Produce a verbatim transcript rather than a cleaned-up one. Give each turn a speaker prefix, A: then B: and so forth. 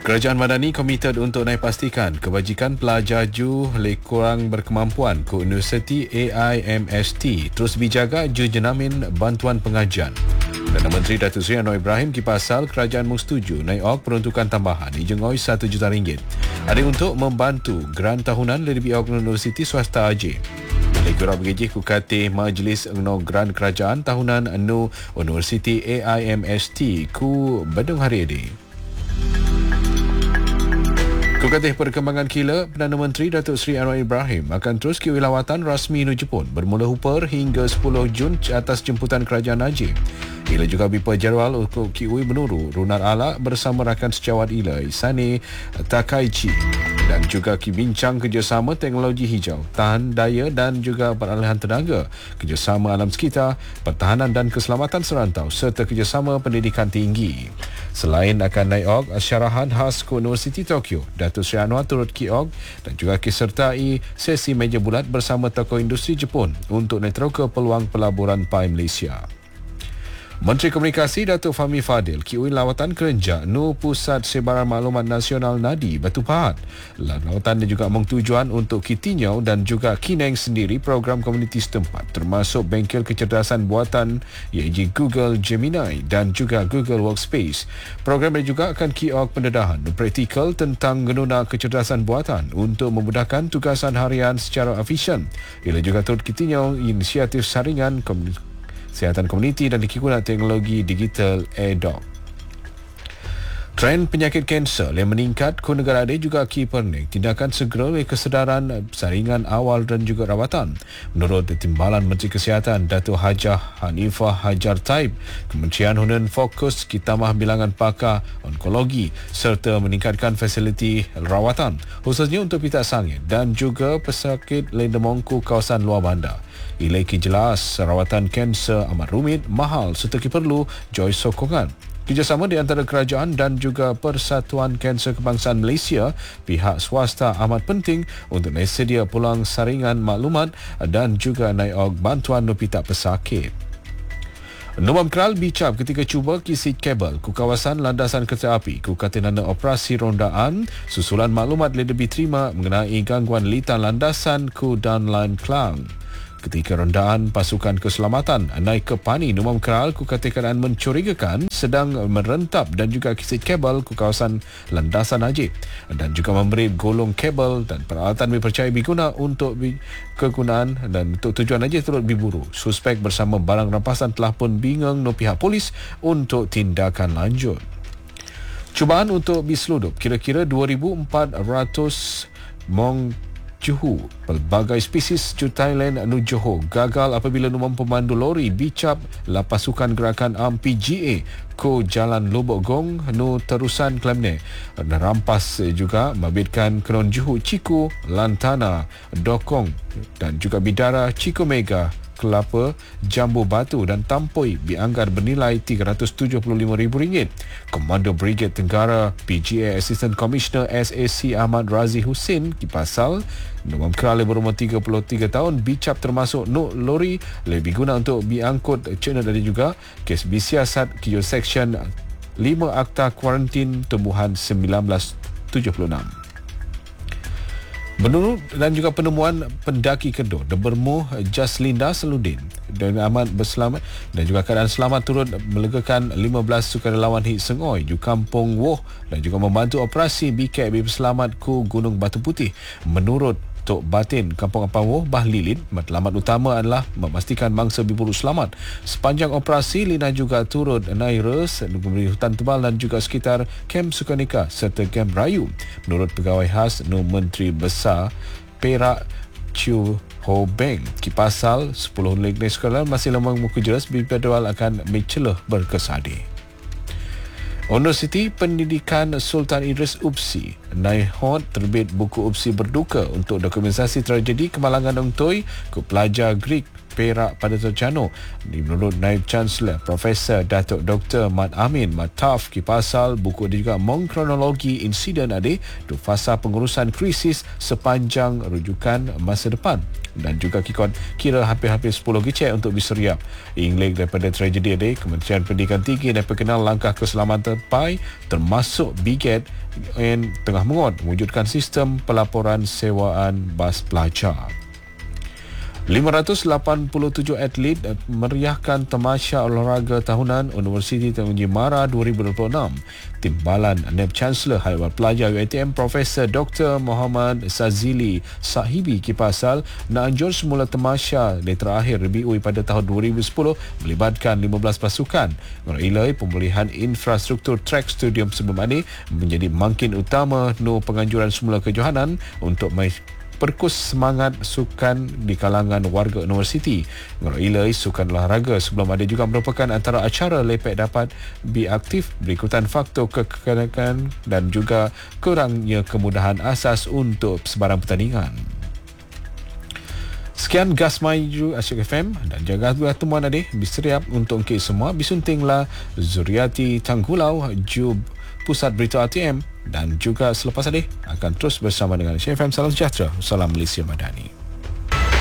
A: Kerajaan Madani komited untuk naik pastikan kebajikan pelajar ju lebih kurang berkemampuan ke Universiti A I M S T terus dijaga ju jenamin bantuan pengajian. Perdana Menteri Datuk Seri Anwar Ibrahim kipasal kerajaan mustuju naik ok peruntukan tambahan dijengoi satu juta ringgit. Ada untuk membantu grant tahunan lebih ok Universiti Swasta A J. Oleh kurang begiji kukati Majlis Engno Grant Kerajaan tahunan anu Universiti A I M S T ku Bedung hari ini. Kukatih perkembangan kila, Perdana Menteri Datuk Seri Anwar Ibrahim akan terus ke lawatan rasmi nu Jepun bermula Hooper hingga sepuluh Jun atas jemputan kerajaan Najib. Ila juga bipa jadual untuk kiui menuru Runar Alak bersama rakan sejawat ila Isane Takaichi dan juga kibincang kerjasama teknologi hijau, tahan daya dan juga peralihan tenaga, kerjasama alam sekitar, pertahanan dan keselamatan serantau serta kerjasama pendidikan tinggi. Selain akan naik ok syarahan khas ke Universiti Tokyo, Datuk Seri Anwar turut kiok dan juga kisertai sesi meja bulat bersama tokoh industri Jepun untuk netroka peluang pelaburan pai Malaysia. Menteri Komunikasi Datuk Fahmi Fadil kiui lawatan kerenjak nu Pusat Sebaran Maklumat Nasional Nadi Batu Pahat. Lawatan juga mengtujuan untuk Kitinyau dan juga Kineng sendiri program komuniti setempat termasuk bengkel kecerdasan buatan iaitu Google Gemini dan juga Google Workspace. Program ini juga akan kiok pendedahan praktikal tentang guna kecerdasan buatan untuk memudahkan tugasan harian secara efisien. Ia juga turut Kitinyau inisiatif saringan komunikasi Kesihatan Komuniti dan dikikunan teknologi digital A D O C. Trend penyakit kanser yang meningkat ke negara ada juga ki pernik tindakan segera oleh kesedaran saringan awal dan juga rawatan. Menurut Timbalan Menteri Kesihatan Datuk Hajah Hanifah Hajar Taib, Kementerian Hunan fokus kitambah bilangan pakar onkologi serta meningkatkan fasiliti rawatan khususnya untuk pitak sangit dan juga pesakit lain demongku kawasan luar bandar. Ilaiki jelas rawatan kanser amat rumit, mahal serta perlu joy sokongan. Kerjasama di antara kerajaan dan juga Persatuan Kanser Kebangsaan Malaysia, pihak swasta amat penting untuk sedia pulang saringan maklumat dan juga naik ok bantuan nupitak pesakit. Nomam Keral bicap ketika cuba kisit kabel ku kawasan landasan kereta api ku katinana operasi rondaan susulan maklumat lebih diterima mengenai gangguan litan landasan ku Danline Klang. Ketika rondaan pasukan keselamatan naik ke Pani Nomam Keral ku katakan mencurigakan sedang merentap dan juga kisit kabel ku kawasan landasan Najib dan juga memberi golong kabel dan peralatan dipercaya diguna untuk kegunaan dan untuk tujuan Najib turut diburu. Suspek bersama barang rampasan telah pun bingung no pihak polis untuk tindakan lanjut. Cubaan untuk biseludup kira-kira dua ribu empat ratus mong Juhu, pelbagai spesies ju Thailand nu Johor gagal apabila numam pemandu lori bicap la pasukan gerakan A M P G A ko Jalan Lobok Gong nu terusan Kelamne dan rampas juga mabitkan kenon Juhu Ciku, Lantana, Dokong dan juga Bidara Ciku Mega, Kelapa, Jambu Batu dan Tampoi dianggar bernilai tiga ratus tujuh puluh lima ribu ringgit. Komando Brigade Tenggara P G A Assistant Commissioner S A C Ahmad Razi Hussein kipasal Nomam Keral berumur tiga puluh tiga tahun bicap termasuk no lori lebih guna untuk diangkut China dan juga kes bisiasat Kio Section lima Akta Kuarantin Tumbuhan sembilan belas tujuh puluh enam. Menurut dan juga penemuan pendaki kedua Bermuh Jaslinda Seludin dan amat berselamat dan juga keadaan selamat turut melegakan lima belas sukarelawan Hit Sengoi di Kampung Woh dan juga membantu operasi B K B berselamat ku Gunung Batu Putih. Menurut Tok Batin Kampung Ampang Woh Bah Lilin, matlamat utama adalah memastikan mangsa berburu selamat. Sepanjang operasi, Lina juga turut naik res memberi hutan tebal dan juga sekitar Kem Sukanika serta Kem Rayu. Menurut pegawai khas Nu Menteri Besar Perak Chiu Ho Beng, kipasal sepuluh legnes sekolah masih lemang muka jelas berjadual akan mencelah berkesadih. Universiti Pendidikan Sultan Idris U P S I Naihot terbit buku U P S I berduka untuk dokumentasi tragedi kemalangan Ong Toi ke pelajar Greek Perak pada Terengganu. Menurut Naib Chancellor Profesor Datuk Doktor Mat Amin Mataf Kipasal, buku dia juga mengkronologi insiden adik tu fasa pengurusan krisis sepanjang rujukan masa depan, dan juga kikon kira hampir-hampir sepuluh gecek untuk berseriap. Inglik daripada tragedi adik, Kementerian Pendidikan Tinggi dan perkenal langkah keselamatan P A I termasuk B G E D yang tengah menguat mewujudkan sistem pelaporan sewaan bas pelajar. lima ratus lapan puluh tujuh atlet meriahkan tamasya olahraga tahunan Universiti Teknologi Mara dua ribu dua puluh enam. Timbalan Naib Chancellor Haiwan Pelajar U I T M Profesor Doktor Muhammad Sazili Sahibi Kipasal nak anjur semula tamasya yang terakhir B U I pada tahun dua ribu sepuluh melibatkan lima belas pasukan. Menilai pemulihan infrastruktur track stadium sebelum ini menjadi makin utama no penganjuran semula kejohanan untuk perkus semangat sukan di kalangan warga universiti. Ngeroilai sukan olahraga sebelum ada juga merupakan antara acara lepek dapat diaktif berikutan faktor kekanakan dan juga kurangnya kemudahan asas untuk sebarang pertandingan. Sekian Gas Maju Asyik F M dan jaga dua temuan adik berseriap untuk kita semua. Bisuntinglah Zuriati Tanggulau Jub Pusat Berita R T M, dan juga selepas ini akan terus bersama dengan Asyik F M. Salam sejahtera. Salam Malaysia Madani.